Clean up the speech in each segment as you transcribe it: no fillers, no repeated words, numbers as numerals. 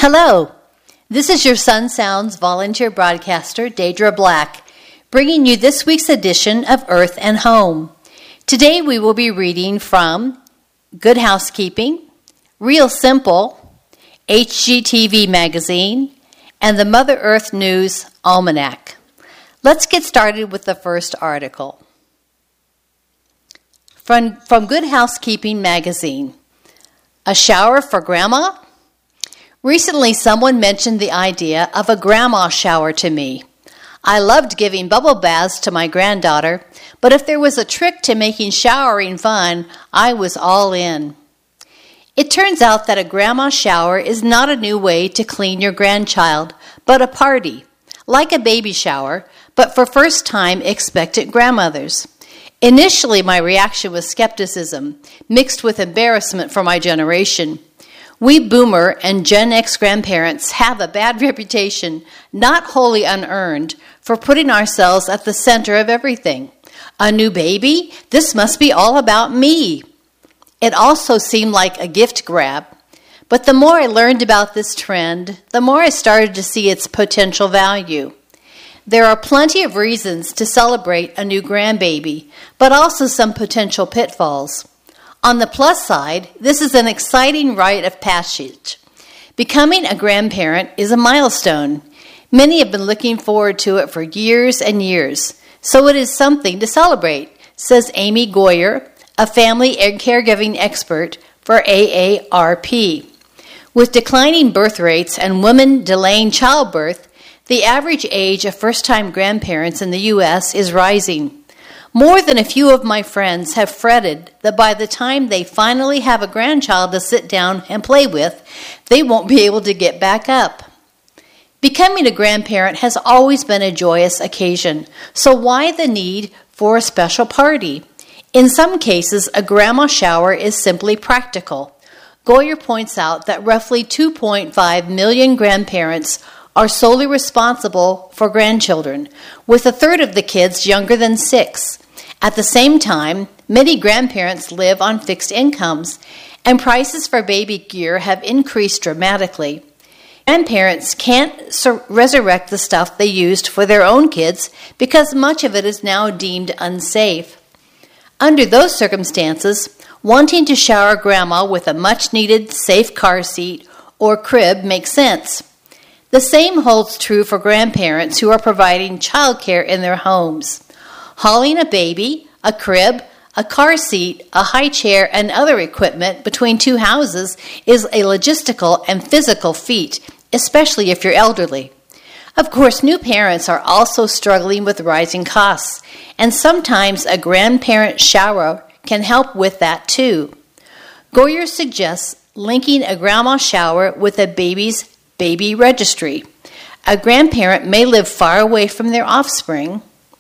Hello, this is your Sun Sounds volunteer broadcaster, Deidre Black, bringing you this week's edition of Earth and Home. Today we will be reading from Good Housekeeping, Real Simple, HGTV Magazine, and the Mother Earth News Almanac. Let's get started with the first article. From Good Housekeeping Magazine, a shower for Grandma? Recently, someone mentioned the idea of a grandma shower to me. I loved giving bubble baths to my granddaughter, but if there was a trick to making showering fun, I was all in. It turns out that a grandma shower is not a new way to clean your grandchild, but a party, like a baby shower, but for first-time expectant grandmothers. Initially, my reaction was skepticism, mixed with embarrassment for my generation. We Boomer and Gen X grandparents have a bad reputation, not wholly unearned, for putting ourselves at the center of everything. A new baby? This must be all about me. It also seemed like a gift grab. But the more I learned about this trend, the more I started to see its potential value. There are plenty of reasons to celebrate a new grandbaby, but also some potential pitfalls. On the plus side, this is an exciting rite of passage. Becoming a grandparent is a milestone. Many have been looking forward to it for years and years, so it is something to celebrate, says Amy Goyer, a family and caregiving expert for AARP. With declining birth rates and women delaying childbirth, the average age of first-time grandparents in the U.S. is rising. More than a few of my friends have fretted that by the time they finally have a grandchild to sit down and play with, they won't be able to get back up. Becoming a grandparent has always been a joyous occasion, so why the need for a special party? In some cases, a grandma shower is simply practical. Goyer points out that roughly 2.5 million grandparents are solely responsible for grandchildren, with a third of the kids younger than 6. At the same time, many grandparents live on fixed incomes, and prices for baby gear have increased dramatically. Grandparents can't resurrect the stuff they used for their own kids because much of it is now deemed unsafe. Under those circumstances, wanting to shower grandma with a much-needed safe car seat or crib makes sense. The same holds true for grandparents who are providing childcare in their homes. Hauling a baby, a crib, a car seat, a high chair, and other equipment between two houses is a logistical and physical feat, especially if you're elderly. Of course, new parents are also struggling with rising costs, and sometimes a grandparent shower can help with that too. Goyer suggests linking a grandma shower with a baby's baby registry. A grandparent may live far away from their offspring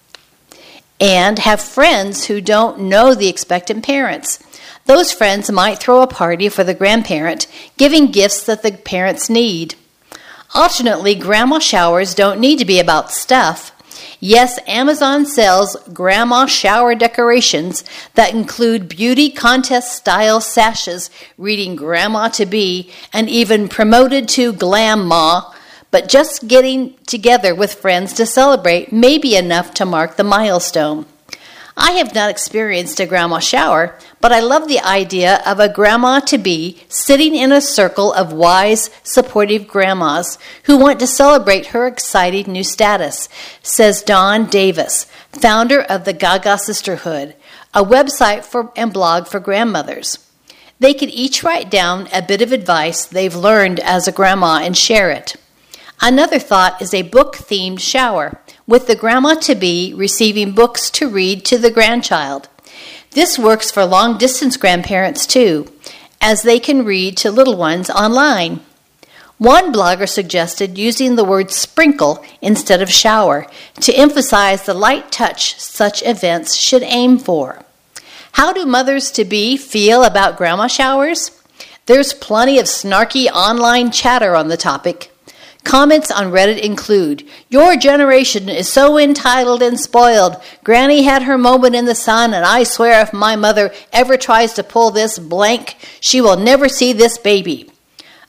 and have friends who don't know the expectant parents. Those friends might throw a party for the grandparent, giving gifts that the parents need. Alternately, grandma showers don't need to be about stuff. Yes, Amazon sells grandma shower decorations that include beauty contest-style sashes reading Grandma to Be and even promoted to Glam Ma, but just getting together with friends to celebrate may be enough to mark the milestone. I have not experienced a grandma shower, but I love the idea of a grandma-to-be sitting in a circle of wise, supportive grandmas who want to celebrate her exciting new status, says Dawn Davis, founder of the Gaga Sisterhood, a website and blog for grandmothers. They could each write down a bit of advice they've learned as a grandma and share it. Another thought is a book-themed shower, with the grandma-to-be receiving books to read to the grandchild. This works for long-distance grandparents, too, as they can read to little ones online. One blogger suggested using the word sprinkle instead of shower to emphasize the light touch such events should aim for. How do mothers-to-be feel about grandma showers? There's plenty of snarky online chatter on the topic. Comments on Reddit include, "Your generation is so entitled and spoiled. Granny had her moment in the sun, and I swear if my mother ever tries to pull this blank, she will never see this baby."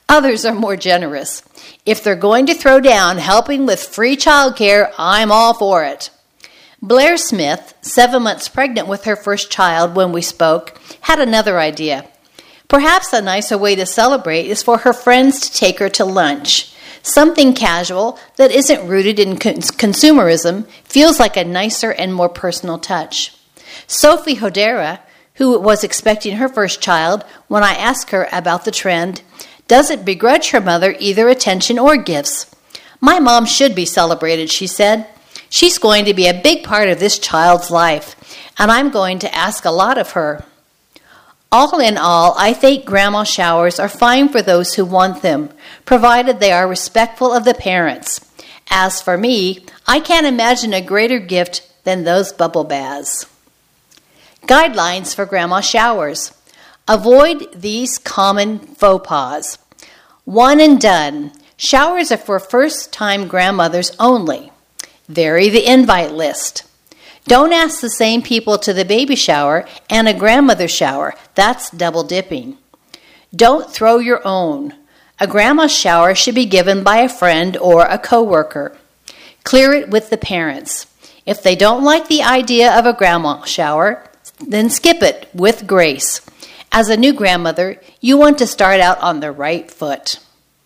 Others are more generous. If they're going to throw down helping with free childcare, I'm all for it. Blair Smith, 7 months pregnant with her first child when we spoke, had another idea. Perhaps a nicer way to celebrate is for her friends to take her to lunch. Something casual that isn't rooted in consumerism feels like a nicer and more personal touch. Sophie Hodera, who was expecting her first child, when I asked her about the trend, doesn't begrudge her mother either attention or gifts. My mom should be celebrated, she said. She's going to be a big part of this child's life, and I'm going to ask a lot of her. All in all, I think grandma showers are fine for those who want them, provided they are respectful of the parents. As for me, I can't imagine a greater gift than those bubble baths. Guidelines for grandma showers. Avoid these common faux pas. One and done. Showers are for first-time grandmothers only. Vary the invite list. Don't ask the same people to the baby shower and a grandmother shower. That's double dipping. Don't throw your own. A grandma shower should be given by a friend or a coworker. Clear it with the parents. If they don't like the idea of a grandma shower, then skip it with grace. As a new grandmother, you want to start out on the right foot.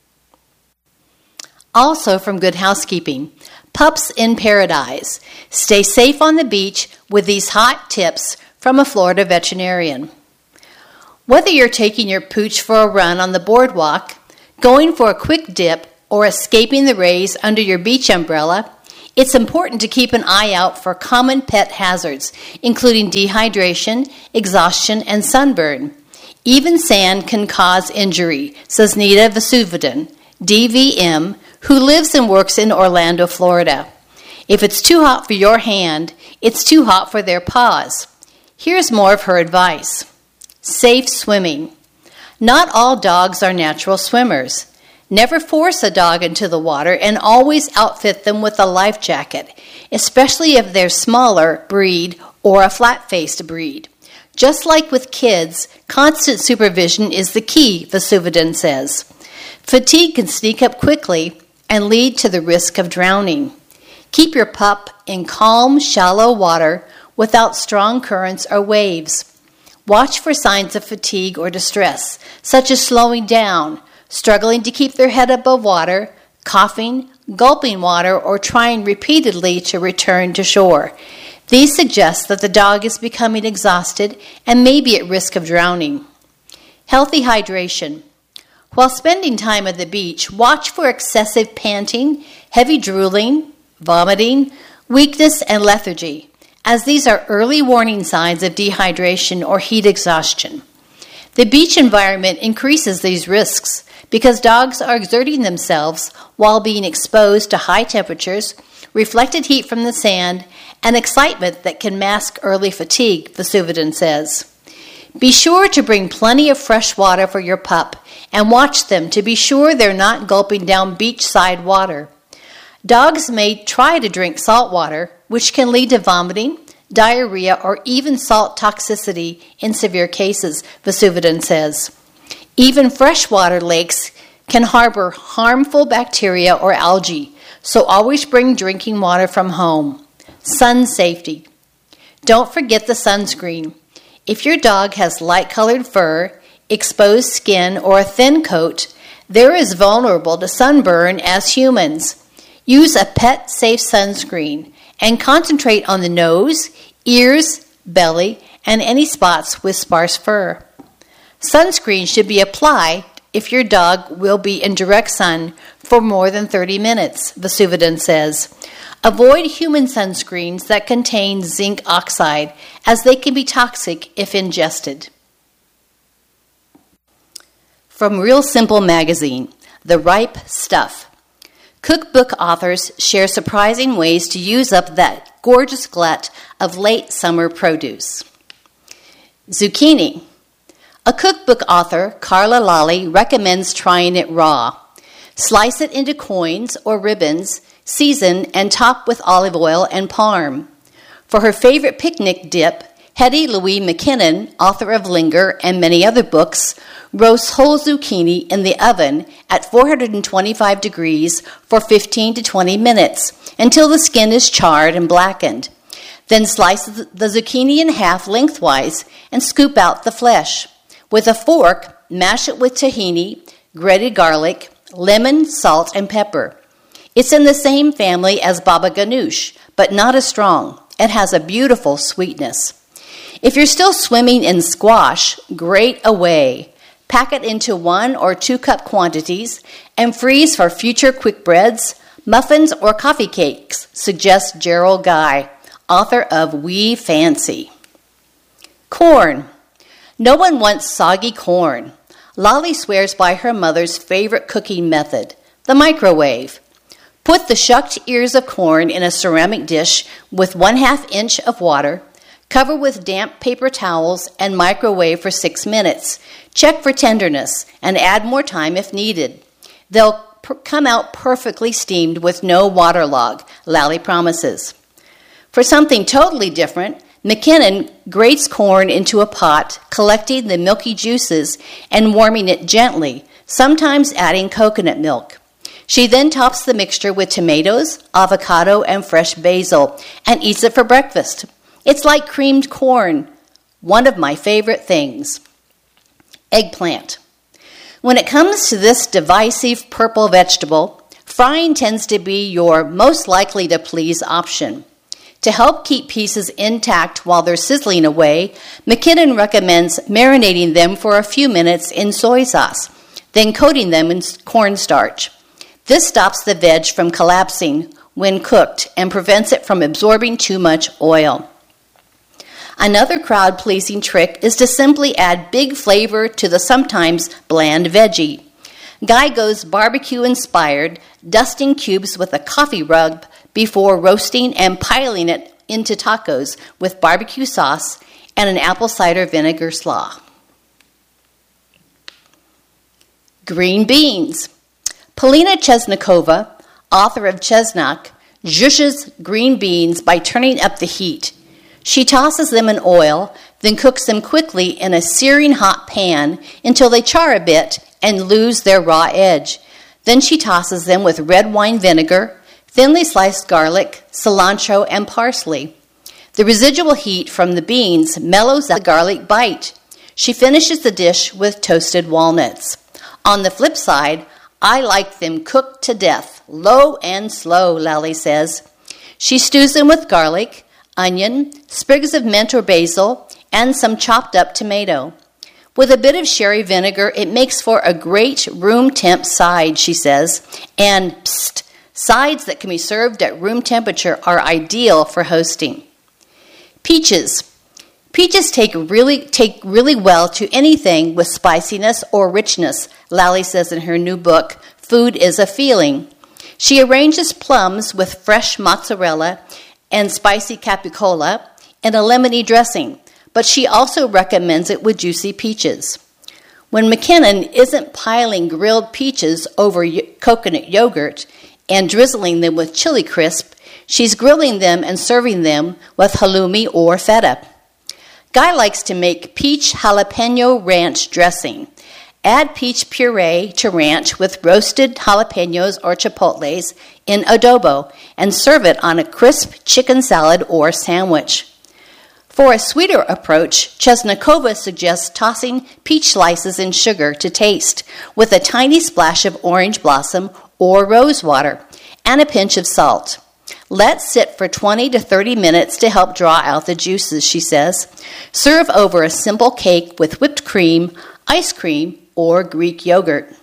Also from Good Housekeeping, Pups in Paradise. Stay safe on the beach with these hot tips from a Florida veterinarian. Whether you're taking your pooch for a run on the boardwalk, going for a quick dip, or escaping the rays under your beach umbrella, it's important to keep an eye out for common pet hazards, including dehydration, exhaustion, and sunburn. Even sand can cause injury, says Nita Vasuvadin, DVM, who lives and works in Orlando, Florida. If it's too hot for your hand, it's too hot for their paws. Here's more of her advice. Safe swimming. Not all dogs are natural swimmers. Never force a dog into the water and always outfit them with a life jacket, especially if they're smaller breed or a flat-faced breed. Just like with kids, constant supervision is the key, Vasuvadin says. Fatigue can sneak up quickly and lead to the risk of drowning. Keep your pup in calm, shallow water without strong currents or waves. Watch for signs of fatigue or distress, such as slowing down, struggling to keep their head above water, coughing, gulping water, or trying repeatedly to return to shore. These suggest that the dog is becoming exhausted and may be at risk of drowning. Healthy hydration. While spending time at the beach, watch for excessive panting, heavy drooling, vomiting, weakness, and lethargy, as these are early warning signs of dehydration or heat exhaustion. The beach environment increases these risks because dogs are exerting themselves while being exposed to high temperatures, reflected heat from the sand, and excitement that can mask early fatigue, Vasuvadin says. Be sure to bring plenty of fresh water for your pup and watch them to be sure they're not gulping down beachside water. Dogs may try to drink salt water, which can lead to vomiting, diarrhea, or even salt toxicity in severe cases, Vasuvadin says. Even freshwater lakes can harbor harmful bacteria or algae, so always bring drinking water from home. Sun safety. Don't forget the sunscreen. If your dog has light-colored fur, exposed skin, or a thin coat, they're as vulnerable to sunburn as humans. Use a pet-safe sunscreen and concentrate on the nose, ears, belly, and any spots with sparse fur. Sunscreen should be applied if your dog will be in direct sun for more than 30 minutes, Vasuvadin says. Avoid human sunscreens that contain zinc oxide, as they can be toxic if ingested. From Real Simple Magazine, The Ripe Stuff. Cookbook authors share surprising ways to use up that gorgeous glut of late summer produce. Zucchini. A cookbook author, Carla Lally, recommends trying it raw. Slice it into coins or ribbons, season, and top with olive oil and parm. For her favorite picnic dip, Hetty Louise McKinnon, author of Linger and many other books, roasts whole zucchini in the oven at 425 degrees for 15 to 20 minutes until the skin is charred and blackened. Then slice the zucchini in half lengthwise and scoop out the flesh. With a fork, mash it with tahini, grated garlic, lemon, salt, and pepper. It's in the same family as baba ganoush, but not as strong. It has a beautiful sweetness. If you're still swimming in squash, grate away. Pack it into 1 or 2 cup quantities and freeze for future quick breads, muffins, or coffee cakes, suggests Gerald Guy, author of We Fancy. Corn. No one wants soggy corn. Lolly swears by her mother's favorite cooking method, the microwave. Put the shucked ears of corn in a ceramic dish with 1/2 inch of water, cover with damp paper towels, and microwave for 6 minutes. Check for tenderness and add more time if needed. They'll come out perfectly steamed with no waterlog, Lally promises. For something totally different, McKinnon grates corn into a pot, collecting the milky juices and warming it gently, sometimes adding coconut milk. She then tops the mixture with tomatoes, avocado, and fresh basil, and eats it for breakfast. It's like creamed corn, one of my favorite things. Eggplant. When it comes to this divisive purple vegetable, frying tends to be your most likely to please option. To help keep pieces intact while they're sizzling away, McKinnon recommends marinating them for a few minutes in soy sauce, then coating them in cornstarch. This stops the veg from collapsing when cooked and prevents it from absorbing too much oil. Another crowd-pleasing trick is to simply add big flavor to the sometimes bland veggie. Guy goes barbecue-inspired, dusting cubes with a coffee rub before roasting and piling it into tacos with barbecue sauce and an apple cider vinegar slaw. Green beans. Polina Chesnikova, author of Chesnak, zhushes green beans by turning up the heat. She tosses them in oil, then cooks them quickly in a searing hot pan until they char a bit and lose their raw edge. Then she tosses them with red wine vinegar, thinly sliced garlic, cilantro, and parsley. The residual heat from the beans mellows out the garlic bite. She finishes the dish with toasted walnuts. On the flip side, I like them cooked to death, low and slow, Lally says. She stews them with garlic, onion, sprigs of mint or basil, and some chopped up tomato. With a bit of sherry vinegar, it makes for a great room temp side, she says. And psst, sides that can be served at room temperature are ideal for hosting. Peaches. Peaches take really well to anything with spiciness or richness, Lally says in her new book, Food is a Feeling. She arranges plums with fresh mozzarella and spicy capicola in a lemony dressing, but she also recommends it with juicy peaches. When McKinnon isn't piling grilled peaches over coconut yogurt and drizzling them with chili crisp, she's grilling them and serving them with halloumi or feta. Guy likes to make peach jalapeno ranch dressing. Add peach puree to ranch with roasted jalapenos or chipotles in adobo and serve it on a crisp chicken salad or sandwich. For a sweeter approach, Chesnikova suggests tossing peach slices in sugar to taste with a tiny splash of orange blossom or rose water and a pinch of salt. Let sit for 20 to 30 minutes to help draw out the juices, she says. Serve over a simple cake with whipped cream, ice cream, or Greek yogurt.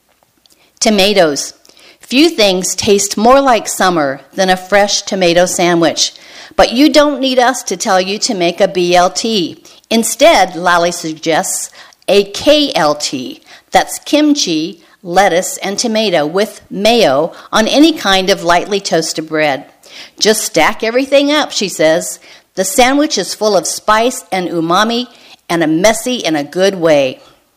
Tomatoes. Few things taste more like summer than a fresh tomato sandwich. But you don't need us to tell you to make a BLT. Instead, Lally suggests a KLT. That's kimchi, lettuce, and tomato with mayo on any kind of lightly toasted bread. Just stack everything up, she says. The sandwich is full of spice and umami and a messy in a good way.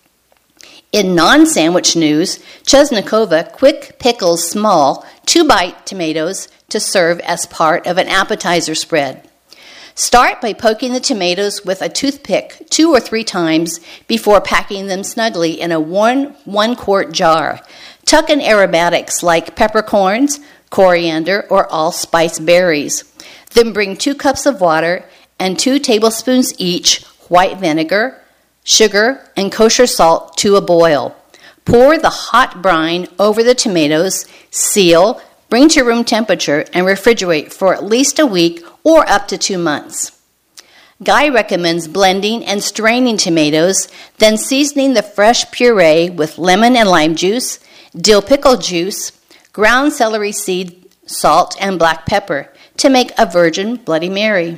In non-sandwich news, Chesnikova quick pickles small 2-bite tomatoes to serve as part of an appetizer spread. Start by poking the tomatoes with a toothpick 2 or 3 times before packing them snugly in a 1-quart jar. Tuck in aromatics like peppercorns, coriander, or allspice berries. Then bring 2 cups of water and 2 tablespoons each white vinegar, sugar, and kosher salt to a boil. Pour the hot brine over the tomatoes, seal, bring to room temperature, and refrigerate for at least a week or up to 2 months. Guy recommends blending and straining tomatoes, then seasoning the fresh puree with lemon and lime juice, dill pickle juice, ground celery seed, salt, and black pepper to make a virgin Bloody Mary.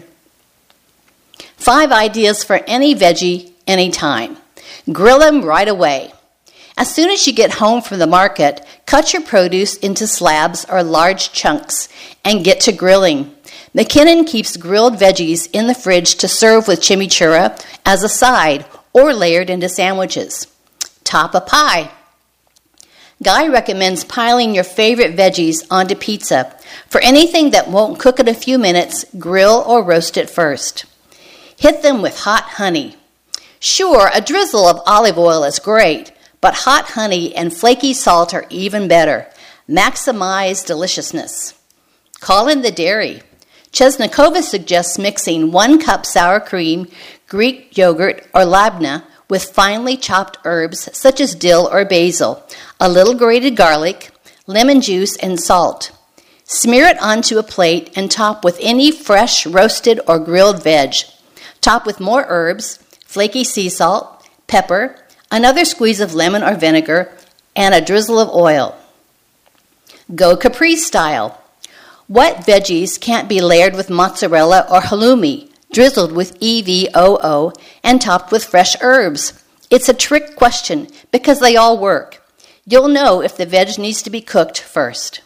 5 ideas for any veggie, anytime. Grill them right away. As soon as you get home from the market, cut your produce into slabs or large chunks and get to grilling. McKinnon keeps grilled veggies in the fridge to serve with chimichurri as a side or layered into sandwiches. Top a pie. Guy recommends piling your favorite veggies onto pizza. For anything that won't cook in a few minutes, grill or roast it first. Hit them with hot honey. Sure, a drizzle of olive oil is great, but hot honey and flaky salt are even better. Maximize deliciousness. Call in the dairy. Chesnikova suggests mixing 1 cup sour cream, Greek yogurt, or labna with finely chopped herbs such as dill or basil, a little grated garlic, lemon juice, and salt. Smear it onto a plate and top with any fresh roasted or grilled veg. Top with more herbs, flaky sea salt, pepper, another squeeze of lemon or vinegar, and a drizzle of oil. Go Caprese style. What veggies can't be layered with mozzarella or halloumi, drizzled with EVOO, and topped with fresh herbs? It's a trick question because they all work. You'll know if the veg needs to be cooked first.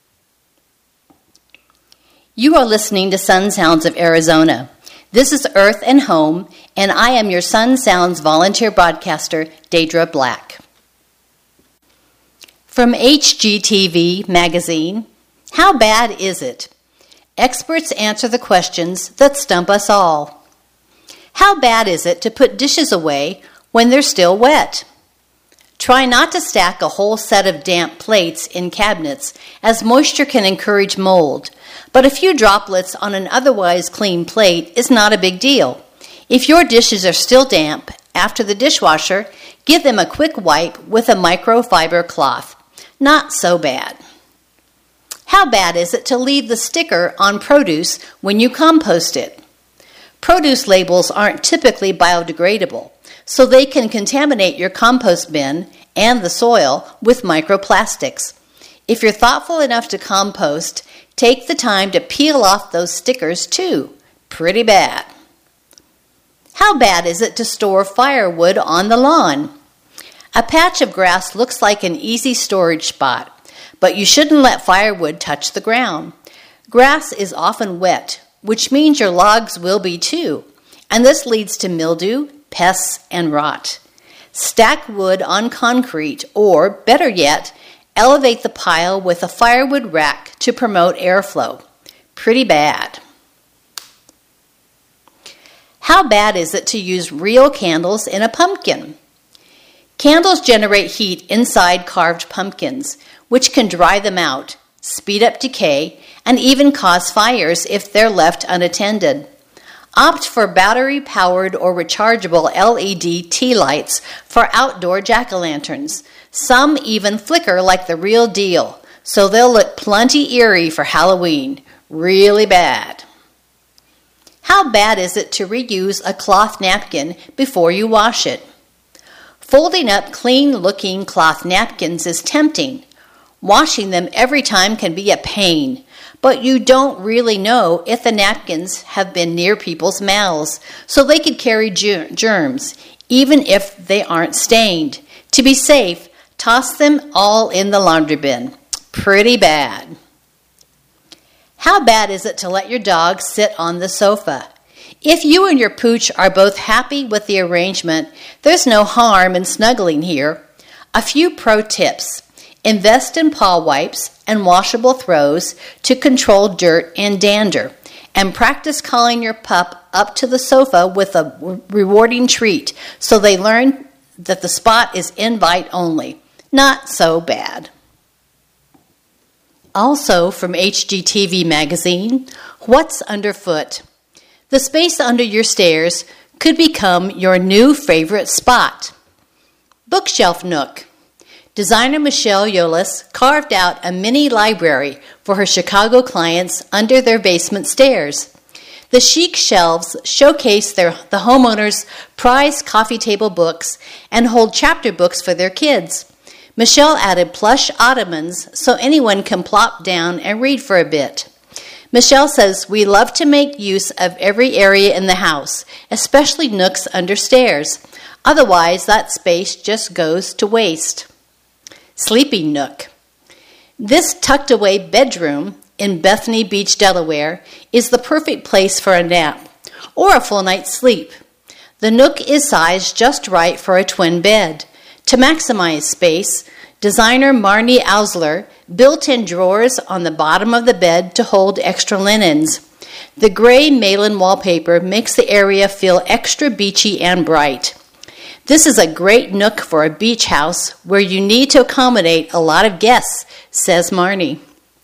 You are listening to Sun Sounds of Arizona. This is Earth and Home, and I am your Sun Sounds volunteer broadcaster, Deidre Black. From HGTV magazine, how bad is it? Experts answer the questions that stump us all. How bad is it to put dishes away when they're still wet? Try not to stack a whole set of damp plates in cabinets, as moisture can encourage mold. But a few droplets on an otherwise clean plate is not a big deal. If your dishes are still damp after the dishwasher, give them a quick wipe with a microfiber cloth. Not so bad. How bad is it to leave the sticker on produce when you compost it? Produce labels aren't typically biodegradable, so they can contaminate your compost bin and the soil with microplastics. If you're thoughtful enough to compost, take the time to peel off those stickers too. Pretty bad. How bad is it to store firewood on the lawn? A patch of grass looks like an easy storage spot, but you shouldn't let firewood touch the ground. Grass is often wet, which means your logs will be too, and this leads to mildew, pests, and rot. Stack wood on concrete, or, better yet, elevate the pile with a firewood rack to promote airflow. Pretty bad. How bad is it to use real candles in a pumpkin? Candles generate heat inside carved pumpkins, which can dry them out, speed up decay, and even cause fires if they're left unattended. Opt for battery-powered or rechargeable LED tea lights for outdoor jack-o'-lanterns. Some even flicker like the real deal, so they'll look plenty eerie for Halloween. Really bad. How bad is it to reuse a cloth napkin before you wash it? Folding up clean-looking cloth napkins is tempting. Washing them every time can be a pain, but you don't really know if the napkins have been near people's mouths, so they could carry germs, even if they aren't stained. To be safe, toss them all in the laundry bin. Pretty bad. How bad is it to let your dog sit on the sofa? If you and your pooch are both happy with the arrangement, there's no harm in snuggling here. A few pro tips. Invest in paw wipes and washable throws to control dirt and dander. and practice calling your pup up to the sofa with a rewarding treat so they learn that the spot is invite only. Not so bad. Also from HGTV magazine, What's Underfoot? The space under your stairs could become your new favorite spot. Bookshelf nook. Designer Michelle Yolis carved out a mini library for her Chicago clients under their basement stairs. The chic shelves showcase the homeowners' prized coffee table books and hold chapter books for their kids. Michelle added plush ottomans so anyone can plop down and read for a bit. Michelle says, "We love to make use of every area in the house, especially nooks under stairs. Otherwise, that space just goes to waste." Sleeping nook. This tucked-away bedroom in Bethany Beach, Delaware, is the perfect place for a nap or a full night's sleep. The nook is sized just right for a twin bed. To maximize space, designer Marnie Ausler built in drawers on the bottom of the bed to hold extra linens. The gray Malin wallpaper makes the area feel extra beachy and bright. This is a great nook for a beach house where you need to accommodate a lot of guests, says Marnie.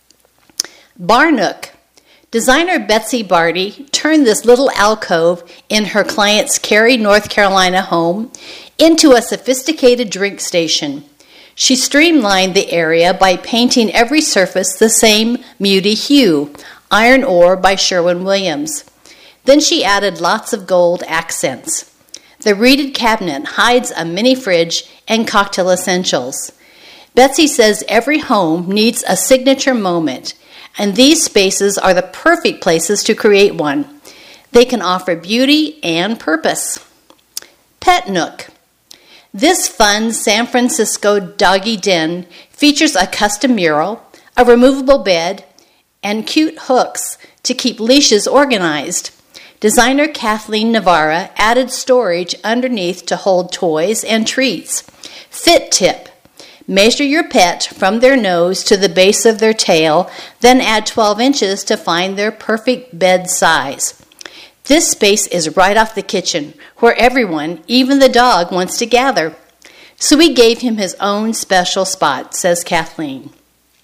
Bar nook. Designer Betsy Barty turned this little alcove in her client's Cary, North Carolina home into a sophisticated drink station. She streamlined the area by painting every surface the same muty hue, iron ore by Sherwin-Williams. Then she added lots of gold accents. The reeded cabinet hides a mini fridge and cocktail essentials. Betsy says every home needs a signature moment, and these spaces are the perfect places to create one. They can offer beauty and purpose. Pet nook. This fun San Francisco doggy den features a custom mural, a removable bed, and cute hooks to keep leashes organized. Designer Kathleen Navarra added storage underneath to hold toys and treats. Fit tip. Measure your pet from their nose to the base of their tail, then add 12 inches to find their perfect bed size. This space is right off the kitchen, where everyone, even the dog, wants to gather. So we gave him his own special spot, says Kathleen.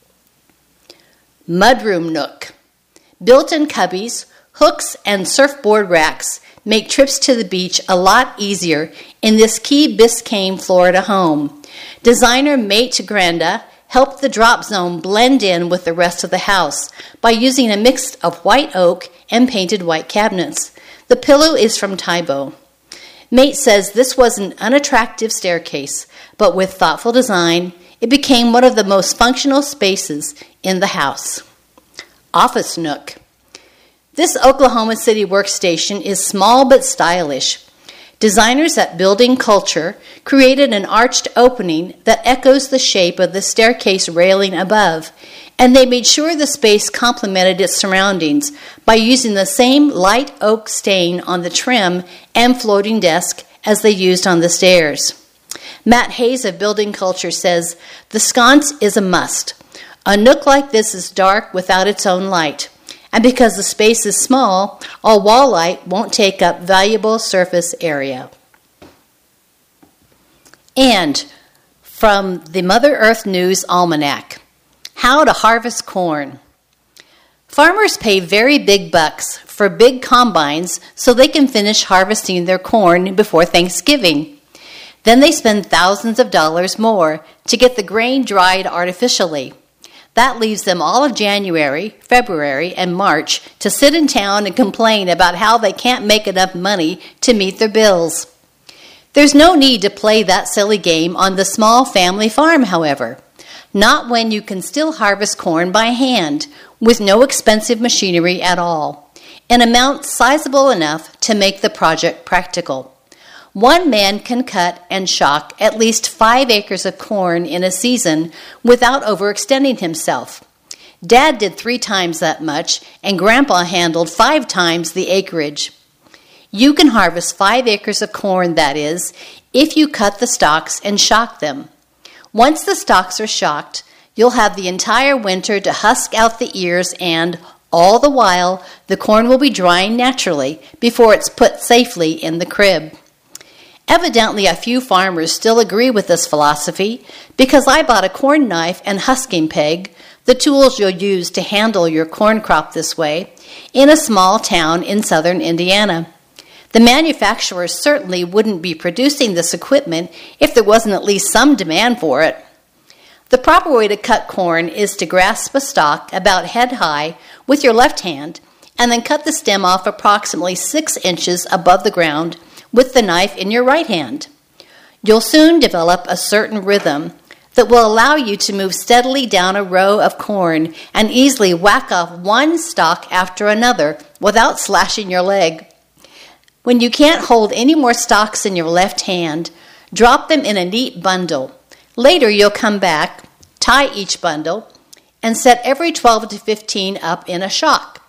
Mudroom nook. Built-in cubbies, hooks, and surfboard racks make trips to the beach a lot easier in this Key Biscayne, Florida home. Designer Mate Granda helped the drop zone blend in with the rest of the house by using a mix of white oak and painted white cabinets. The pillow is from Tybo. Mate says this was an unattractive staircase, but with thoughtful design, it became one of the most functional spaces in the house. Office nook. This Oklahoma City workstation is small but stylish. Designers at Building Culture created an arched opening that echoes the shape of the staircase railing above, and they made sure the space complemented its surroundings by using the same light oak stain on the trim and floating desk as they used on the stairs. Matt Hayes of Building Culture says, "The sconce is a must. A nook like this is dark without its own light. And because the space is small, all wall light won't take up valuable surface area." And from the Mother Earth News Almanac, how to harvest corn. Farmers pay very big bucks for big combines so they can finish harvesting their corn before Thanksgiving. Then they spend thousands of dollars more to get the grain dried artificially. That leaves them all of January, February, and March to sit in town and complain about how they can't make enough money to meet their bills. There's no need to play that silly game on the small family farm, however. Not when you can still harvest corn by hand with no expensive machinery at all, an amount sizable enough to make the project practical. One man can cut and shock at least 5 acres of corn in a season without overextending himself. Dad did 3 times that much, and Grandpa handled 5 times the acreage. You can harvest 5 acres of corn, that is, if you cut the stalks and shock them. Once the stalks are shocked, you'll have the entire winter to husk out the ears and All the while, the corn will be drying naturally before it's put safely in the crib. Evidently, a few farmers still agree with this philosophy because I bought a corn knife and husking peg, the tools you'll use to handle your corn crop this way, in a small town in southern Indiana. The manufacturers certainly wouldn't be producing this equipment if there wasn't at least some demand for it. The proper way to cut corn is to grasp a stalk about head high with your left hand and then cut the stem off approximately 6 inches above the ground with the knife in your right hand. You'll soon develop a certain rhythm that will allow you to move steadily down a row of corn and easily whack off one stalk after another without slashing your leg. When you can't hold any more stalks in your left hand, drop them in a neat bundle. Later you'll come back, tie each bundle, and set every 12 to 15 up in a shock.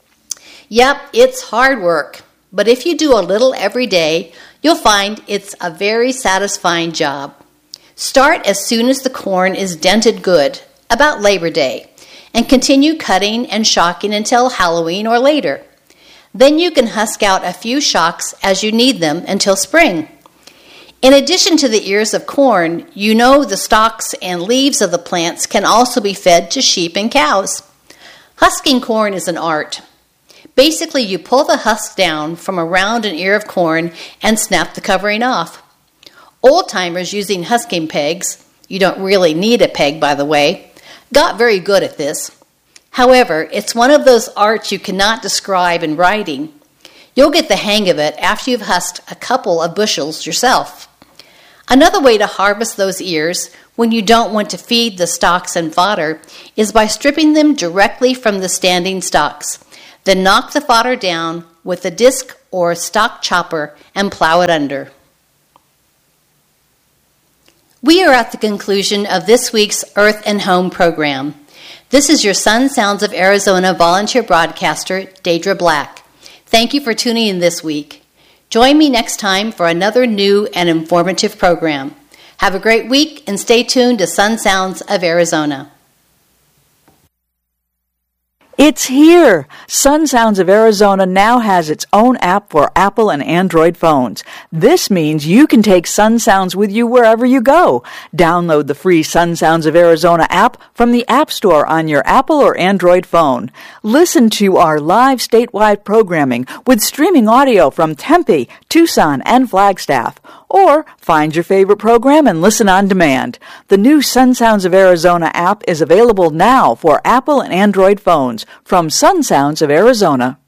Yep, it's hard work, but if you do a little every day, you'll find it's a very satisfying job. Start as soon as the corn is dented good, about Labor Day, and continue cutting and shocking until Halloween or later. Then you can husk out a few shocks as you need them until spring. In addition to the ears of corn, you know the stalks and leaves of the plants can also be fed to sheep and cows. Husking corn is an art. Basically, you pull the husk down from around an ear of corn and snap the covering off. Old-timers using husking pegs, you don't really need a peg by the way, got very good at this. However, it's one of those arts you cannot describe in writing. You'll get the hang of it after you've husked a couple of bushels yourself. Another way to harvest those ears when you don't want to feed the stalks and fodder is by stripping them directly from the standing stalks. Then knock the fodder down with a disc or stalk chopper and plow it under. We are at the conclusion of this week's Earth and Home program. This is your Sun Sounds of Arizona volunteer broadcaster, Deidre Black. Thank you for tuning in this week. Join me next time for another new and informative program. Have a great week and stay tuned to Sun Sounds of Arizona. It's here! Sun Sounds of Arizona now has its own app for Apple and Android phones. This means you can take Sun Sounds with you wherever you go. Download the free Sun Sounds of Arizona app from the App Store on your Apple or Android phone. Listen to our live statewide programming with streaming audio from Tempe, Tucson, and Flagstaff. Or find your favorite program and listen on demand. The new Sun Sounds of Arizona app is available now for Apple and Android phones from Sun Sounds of Arizona.